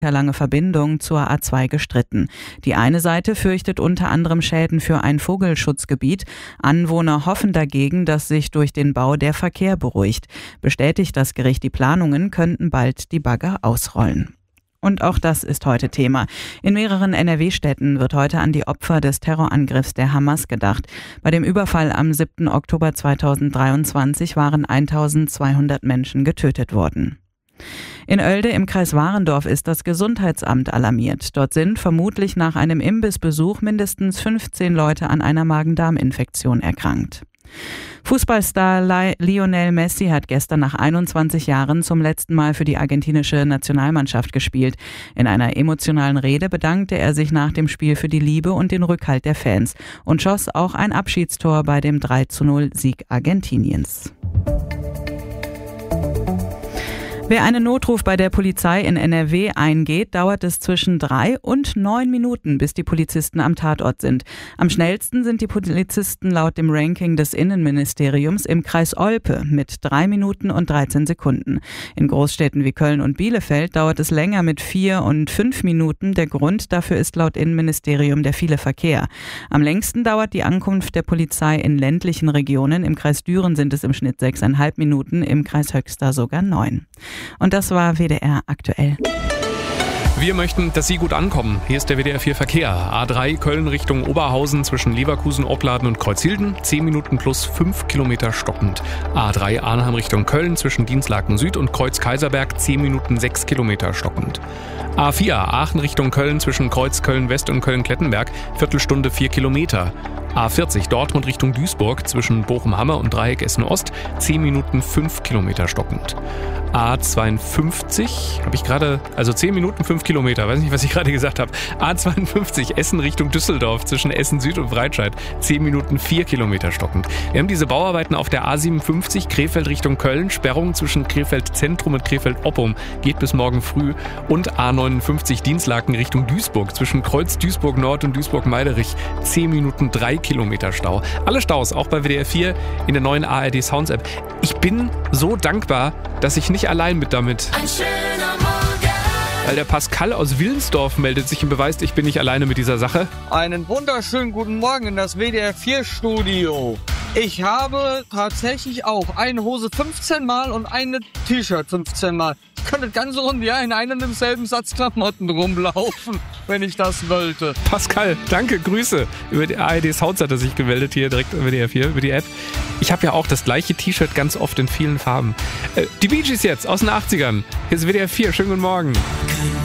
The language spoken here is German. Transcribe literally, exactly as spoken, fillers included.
lange Verbindung zur A zwei gestritten. Die eine Seite fürchtet unter anderem Schäden für ein Vogelschutzgebiet. Anwohner hoffen dagegen, dass sich durch den Bau der Verkehr beruhigt. Bestätigt das Gericht die Planungen, könnten bald die Bagger ausrollen. Und auch das ist heute Thema. In mehreren N R W-Städten wird heute an die Opfer des Terrorangriffs der Hamas gedacht. Bei dem Überfall am siebten Oktober zweitausenddreiundzwanzig waren eintausendzweihundert Menschen getötet worden. In Oelde im Kreis Warendorf ist das Gesundheitsamt alarmiert. Dort sind vermutlich nach einem Imbissbesuch mindestens fünfzehn Leute an einer Magen-Darm-Infektion erkrankt. Fußballstar Lionel Messi hat gestern nach einundzwanzig Jahren zum letzten Mal für die argentinische Nationalmannschaft gespielt. In einer emotionalen Rede bedankte er sich nach dem Spiel für die Liebe und den Rückhalt der Fans und schoss auch ein Abschiedstor bei dem drei zu null Sieg Argentiniens. Wer einen Notruf bei der Polizei in N R W eingeht, dauert es zwischen drei und neun Minuten, bis die Polizisten am Tatort sind. Am schnellsten sind die Polizisten laut dem Ranking des Innenministeriums im Kreis Olpe mit drei Minuten und dreizehn Sekunden. In Großstädten wie Köln und Bielefeld dauert es länger mit vier und fünf Minuten. Der Grund dafür ist laut Innenministerium der viele Verkehr. Am längsten dauert die Ankunft der Polizei in ländlichen Regionen. Im Kreis Düren sind es im Schnitt sechseinhalb Minuten, im Kreis Höxter sogar neun. Und das war W D R aktuell. Wir möchten, dass Sie gut ankommen. Hier ist der W D R vier Verkehr. A drei Köln Richtung Oberhausen zwischen Leverkusen, Opladen und Kreuzhilden. zehn Minuten plus fünf Kilometer stockend. A drei Arnhem Richtung Köln zwischen Dienstlaken Süd und Kreuz Kaiserberg. zehn Minuten sechs Kilometer stockend. A vier Aachen Richtung Köln zwischen Kreuz Köln West und Köln Klettenberg. Viertelstunde vier Kilometer. A vierzig Dortmund Richtung Duisburg zwischen Bochum-Hammer und Dreieck Essen-Ost. zehn Minuten fünf Kilometer stockend. A zweiundfünfzig, habe ich gerade, also zehn Minuten fünf Kilometer, weiß nicht, was ich gerade gesagt habe. A zweiundfünfzig Essen Richtung Düsseldorf zwischen Essen Süd und Breitscheid, zehn Minuten vier Kilometer stockend. Wir haben diese Bauarbeiten auf der A siebenundfünfzig Krefeld Richtung Köln, Sperrung zwischen Krefeld Zentrum und Krefeld Oppum, geht bis morgen früh. Und A neunundfünfzig Dienstlaken Richtung Duisburg zwischen Kreuz Duisburg Nord und Duisburg Meiderich, zehn Minuten drei Kilometer Stau. Alle Staus, auch bei W D R vier in der neuen A R D Sounds App. Ich bin so dankbar, dass ich nicht allein mit damit. Ein schöner Morgen. Weil der Pascal aus Willensdorf meldet sich und beweist, ich bin nicht alleine mit dieser Sache. Einen wunderschönen guten Morgen in das W D R vier Studio. Ich habe tatsächlich auch eine Hose fünfzehn Mal und eine T-Shirt fünfzehn Mal. Ich könnte das ganze runde Jahr in einem und demselben Satz Klamotten rumlaufen, wenn ich das wollte. Pascal, danke, Grüße. Über die A R D Sounds hat er sich gemeldet, hier direkt über W D R vier, über die App. Ich habe ja auch das gleiche T-Shirt ganz oft in vielen Farben. Äh, die Bee Gees jetzt aus den achtzigern. Hier ist W D R vier, schönen guten Morgen.